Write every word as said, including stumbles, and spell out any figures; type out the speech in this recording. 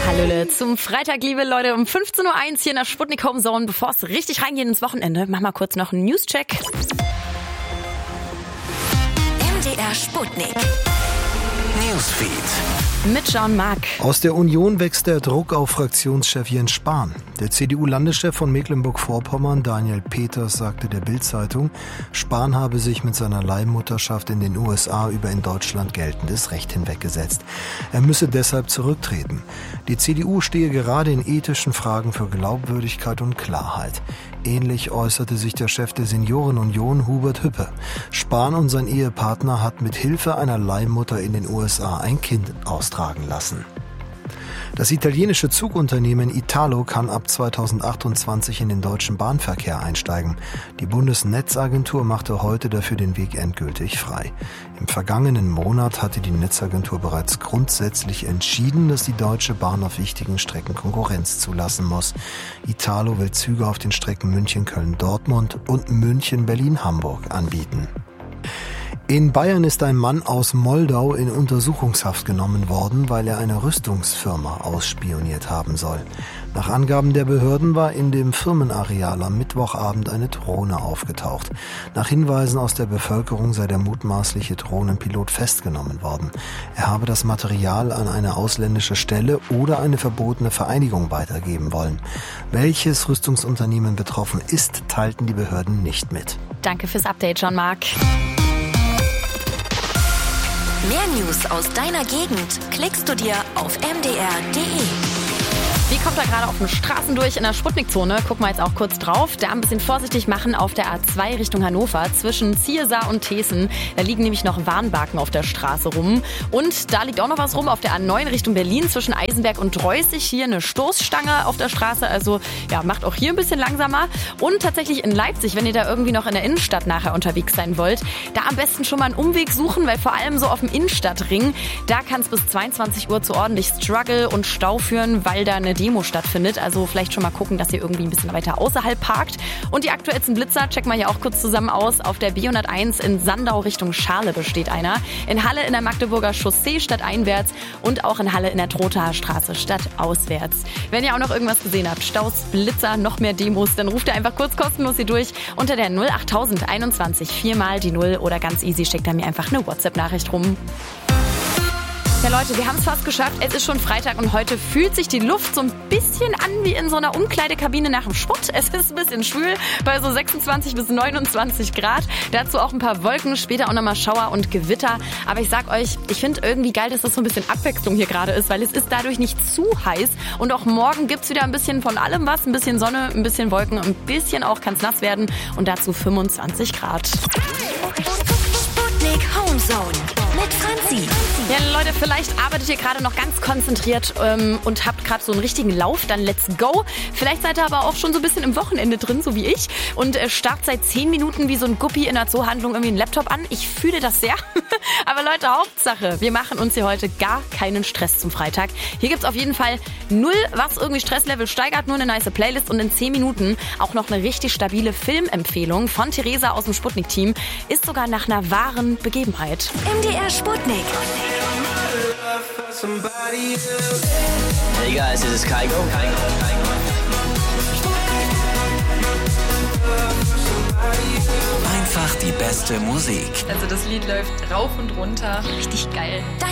Hallöle zum Freitag, liebe Leute, um fünfzehn Uhr eins hier in der Sputnik Home Zone. Bevor es richtig reingeht ins Wochenende, mach mal kurz noch einen News-Check. M D R Sputnik Newsfeed mit Jean-Marc. Aus der Union wächst der Druck auf Fraktionschef Jens Spahn. Der C D U-Landeschef von Mecklenburg-Vorpommern, Daniel Peters, sagte der Bild-Zeitung, Spahn habe sich mit seiner Leihmutterschaft in den U S A über in Deutschland geltendes Recht hinweggesetzt. Er müsse deshalb zurücktreten. Die C D U stehe gerade in ethischen Fragen für Glaubwürdigkeit und Klarheit. Ähnlich äußerte sich der Chef der Seniorenunion, Hubert Hüppe. Spahn und sein Ehepartner hat mit Hilfe einer Leihmutter in den U S A ein Kind austragen lassen. Das italienische Zugunternehmen Italo kann ab zweitausendachtundzwanzig in den deutschen Bahnverkehr einsteigen. Die Bundesnetzagentur machte heute dafür den Weg endgültig frei. Im vergangenen Monat hatte die Netzagentur bereits grundsätzlich entschieden, dass die Deutsche Bahn auf wichtigen Strecken Konkurrenz zulassen muss. Italo will Züge auf den Strecken München-Köln-Dortmund und München-Berlin-Hamburg anbieten. In Bayern ist ein Mann aus Moldau in Untersuchungshaft genommen worden, weil er eine Rüstungsfirma ausspioniert haben soll. Nach Angaben der Behörden war in dem Firmenareal am Mittwochabend eine Drohne aufgetaucht. Nach Hinweisen aus der Bevölkerung sei der mutmaßliche Drohnenpilot festgenommen worden. Er habe das Material an eine ausländische Stelle oder eine verbotene Vereinigung weitergeben wollen. Welches Rüstungsunternehmen betroffen ist, teilten die Behörden nicht mit. Danke fürs Update, Jean-Marc. Mehr News aus deiner Gegend klickst du dir auf m d r punkt d e. Wie kommt da gerade auf den Straßen durch in der Sputnik-Zone? Gucken wir jetzt auch kurz drauf. Da ein bisschen vorsichtig machen auf der A zwei Richtung Hannover zwischen Ziersar und Thesen. Da liegen nämlich noch Warnbarken auf der Straße rum. Und da liegt auch noch was rum auf der A neun Richtung Berlin zwischen Eisenberg und Reußig. Hier eine Stoßstange auf der Straße. Also ja, macht auch hier ein bisschen langsamer. Und tatsächlich in Leipzig, wenn ihr da irgendwie noch in der Innenstadt nachher unterwegs sein wollt, da am besten schon mal einen Umweg suchen, weil vor allem so auf dem Innenstadtring, da kann es bis zweiundzwanzig Uhr zu ordentlich Struggle und Stau führen, weil da eine Demo stattfindet. Also vielleicht schon mal gucken, dass ihr irgendwie ein bisschen weiter außerhalb parkt. Und die aktuellsten Blitzer checken wir hier auch kurz zusammen aus. Auf der B hunderteins in Sandau Richtung Scharle besteht einer. In Halle in der Magdeburger Chaussee stadteinwärts und auch in Halle in der Trothaer Straße stadtauswärts. Wenn ihr auch noch irgendwas gesehen habt, Staus, Blitzer, noch mehr Demos, dann ruft ihr einfach kurz kostenlos hier durch unter der null achttausend einundzwanzig viermal die Null oder ganz easy schickt er mir einfach eine WhatsApp-Nachricht rum. Ja Leute, wir haben es fast geschafft. Es ist schon Freitag und heute fühlt sich die Luft so ein bisschen an wie in so einer Umkleidekabine nach dem Sport. Es ist ein bisschen schwül bei so sechsundzwanzig bis neunundzwanzig Grad. Dazu auch ein paar Wolken, später auch nochmal Schauer und Gewitter. Aber ich sag euch, ich finde irgendwie geil, dass das so ein bisschen Abwechslung hier gerade ist, weil es ist dadurch nicht zu heiß. Und auch morgen gibt's wieder ein bisschen von allem was. Ein bisschen Sonne, ein bisschen Wolken, ein bisschen auch kann's nass werden. Und dazu fünfundzwanzig Grad. Sputnik Home Zone mit Franzi. Ja, Leute, vielleicht arbeitet ihr gerade noch ganz konzentriert ähm, und habt gerade so einen richtigen Lauf, dann let's go. Vielleicht seid ihr aber auch schon so ein bisschen im Wochenende drin, so wie ich, und äh, starrt seit zehn Minuten wie so ein Guppi in der Zoohandlung irgendwie einen Laptop an. Ich fühle das sehr. Aber Leute, Hauptsache, wir machen uns hier heute gar keinen Stress zum Freitag. Hier gibt's auf jeden Fall null, was irgendwie Stresslevel steigert, nur eine nice Playlist und in zehn Minuten auch noch eine richtig stabile Filmempfehlung von Theresa aus dem Sputnik-Team. Ist sogar nach einer wahren Begebenheit. M D R Sputnik. Hey guys, this is Kygo. Einfach die beste Musik. Also das Lied läuft rauf und runter. Richtig geil.